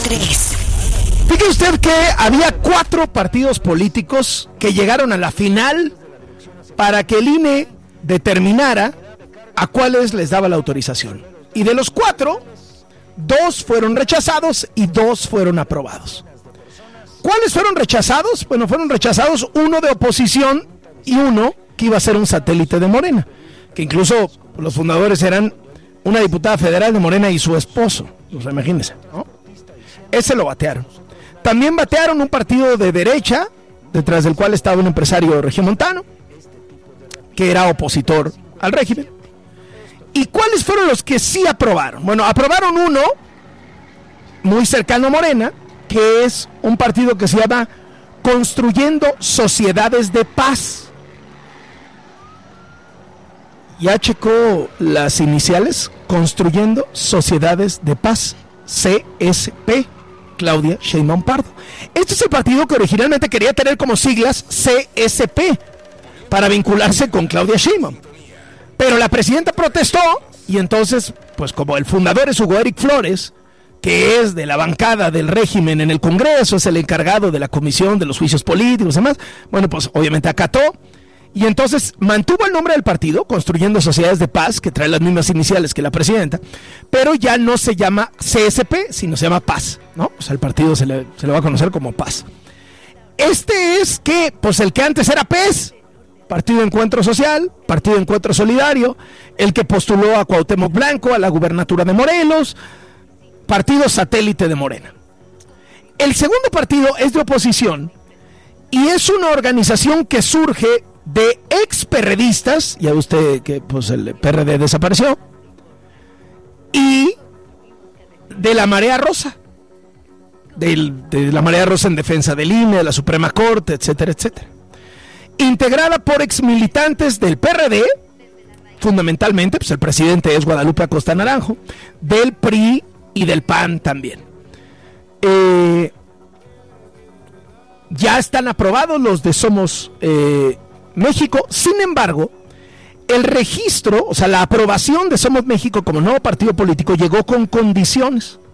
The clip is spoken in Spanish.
3. Fíjese usted que había 4 partidos políticos que llegaron a la final para que el INE determinara a cuáles les daba la autorización. Y de los 4, 2 fueron rechazados y 2 fueron aprobados. ¿Cuáles fueron rechazados? Bueno, fueron rechazados uno de oposición y uno que iba a ser un satélite de Morena, que incluso los fundadores eran una diputada federal de Morena y su esposo. O sea, imagínense, ¿no? Ese lo batearon. También batearon un partido de derecha, detrás del cual estaba un empresario regiomontano, que era opositor al régimen. ¿Y cuáles fueron los que sí aprobaron? Bueno, aprobaron uno muy cercano a Morena, que es un partido que se llama Construyendo Sociedades de Paz. ¿Ya checó las iniciales? Construyendo Sociedades de Paz, CSP, Claudia Sheinbaum Pardo. Este es el partido que originalmente quería tener como siglas CSP, para vincularse con Claudia Sheinbaum. Pero la presidenta protestó, y entonces, pues como el fundador es Hugo Eric Flores, que es de la bancada del régimen en el Congreso, es el encargado de la comisión de los juicios políticos y demás, bueno, pues obviamente acató, y entonces mantuvo el nombre del partido, Construyendo Sociedades de Paz, que trae las mismas iniciales que la presidenta, pero ya no se llama CSP, sino se llama Paz, ¿no? O sea, el partido se le va a conocer como Paz. Este es que, pues el que antes era PES, Partido Encuentro Social, Partido Encuentro Solidario, el que postuló a Cuauhtémoc Blanco a la gubernatura de Morelos, partido satélite de Morena. El segundo partido es de oposición y es una organización que surge de ex-perredistas, ya ve usted que pues el PRD desapareció, y de la Marea Rosa, de la Marea Rosa en defensa del INE, de la Suprema Corte, etcétera, etcétera. Integrada por exmilitantes del PRD, fundamentalmente, pues el presidente es Guadalupe Acosta Naranjo, del PRI y del PAN también. Ya están aprobados los de Somos México. Sin embargo, el registro, o sea, la aprobación de Somos México como nuevo partido político llegó con condiciones.